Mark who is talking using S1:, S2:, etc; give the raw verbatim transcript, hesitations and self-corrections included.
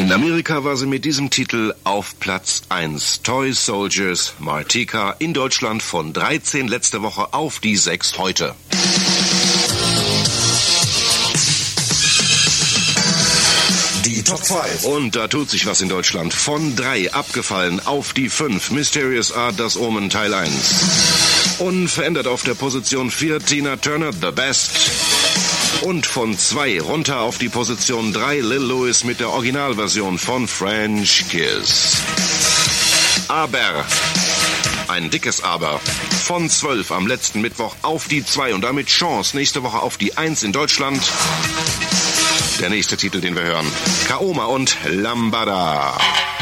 S1: In Amerika war sie mit diesem Titel auf Platz eins. Toy Soldiers Martika. In Deutschland von dreizehn letzte Woche auf die sechs heute.
S2: Die Top fünf.
S1: Und da tut sich was in Deutschland. Von drei abgefallen auf die fünf. Mysterious Art, das Omen, Teil eins. Unverändert auf der Position vier. Tina Turner, The Best. Und von zwei runter auf die Position drei. Lil Louis mit der Originalversion von French Kiss. Aber, ein dickes Aber, von zwölf am letzten Mittwoch auf die zwei und damit Chance nächste Woche auf die eins in Deutschland. Der nächste Titel, den wir hören, Kaoma und Lambada.